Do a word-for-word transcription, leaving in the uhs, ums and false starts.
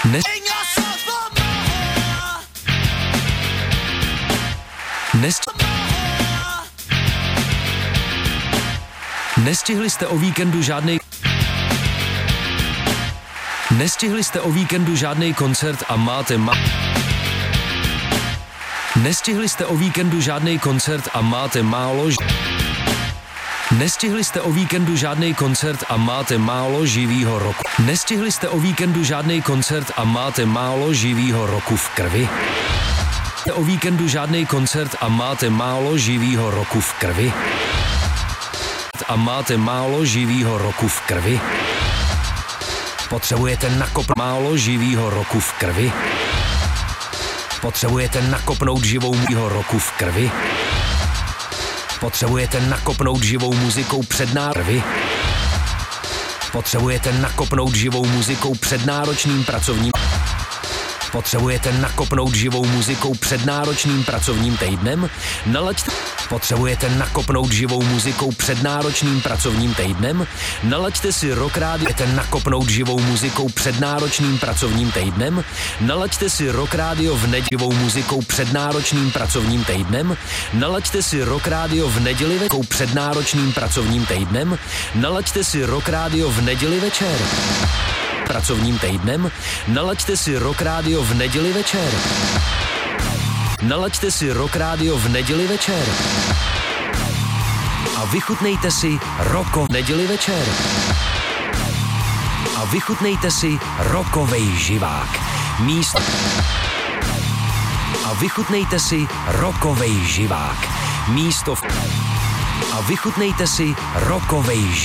Ne- Nest- Nestihli jste o víkendu žádnej Nestihli jste o víkendu žádnej koncert a máte ma... Nestihli jste o víkendu žádnej koncert a máte málo ž... Nestihli jste o víkendu žádnej koncert a máte málo živýho roku. Nestihli jste o víkendu žádnej koncert a máte málo živýho roku v krvi. O víkendu žádnej koncert a máte málo živýho roku v krvi. A máte málo živýho roku v krvi. Potřebujete nakopnout málo živýho roku v krvi. Potřebujete nakopnout živou mýho roku v krvi. Potřebujete nakopnout živou muzikou před nárvy. Potřebujete nakopnout živou muzikou před náročným pracovním. Potřebujete nakopnout živou muzikou před náročným pracovním týdnem? Nalaďte. Potřebujete nakopnout živou muzikou před náročným pracovním týdnem? Nalaďte si Rock Radio. Potřebujete nakopnout živou muzikou před náročným pracovním týdnem? Nalaďte si Rock Radio v neděli živou muzikou před náročným pracovním týdnem? Nalaďte si Rock Radio v neděli večer před náročným pracovním týdnem? Nalaďte si Rock Radio v neděli večer pracovním týdnem? Nalaďte si Rock Radio v neděli večer. Nalaďte si Rock Radio v neděli večer. A vychutnejte si roko v neděli večer. A vychutnejte si rokovej živák. Místo. A vychutnejte si rokovej živák. Místo v... A vychutnejte si rokovej živák.